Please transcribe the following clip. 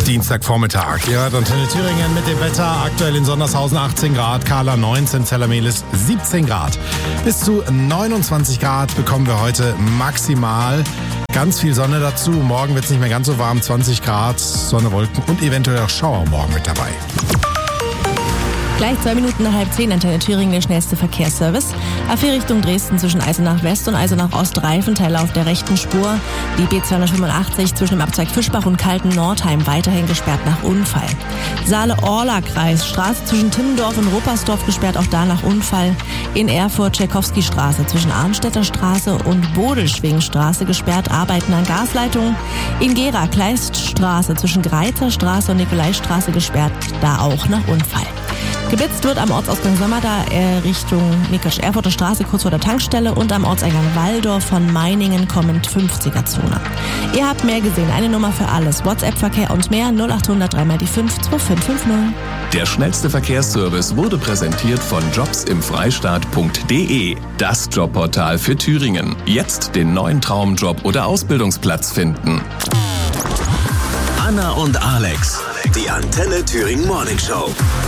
Dienstagvormittag. Ihr hört Antenne Thüringen mit dem Wetter. Aktuell in Sondershausen 18 Grad, Kahla 19, Zellermelis 17 Grad. Bis zu 29 Grad bekommen wir heute maximal. Ganz viel Sonne dazu. Morgen wird es nicht mehr ganz so warm, 20 Grad, Sonne, Wolken und eventuell auch Schauer morgen mit dabei. Gleich 2 Minuten nach 9:30, Antenne Thüringen, der schnellste Verkehrsservice. A4 Richtung Dresden zwischen Eisenach West und Eisenach Ost, Reifenteile auf der rechten Spur. Die B285 zwischen dem Abzweig Fischbach und Kalten-Nordheim weiterhin gesperrt nach Unfall. Saale-Orla-Kreis, Straße zwischen Timmendorf und Ruppersdorf gesperrt, auch da nach Unfall. In Erfurt Tschekowski-Straße zwischen Arnstädter Straße und Bodelschwingstraße gesperrt, Arbeiten an Gasleitungen. In Gera Kleiststraße zwischen Greizer Straße und Nikolaistraße gesperrt, da auch nach Unfall. Geblitzt wird am Ortsausgang Sommerda Richtung Erfurter Straße kurz vor der Tankstelle und am Ortseingang Walldorf von Meiningen kommend 50er-Zone. Ihr habt mehr gesehen, eine Nummer für alles. WhatsApp-Verkehr und mehr 0800 3 die 5 2550. Der schnellste Verkehrsservice wurde präsentiert von jobsimfreistaat.de. Das Jobportal für Thüringen. Jetzt den neuen Traumjob oder Ausbildungsplatz finden. Anna und Alex, die Antenne Thüringen Morning Show.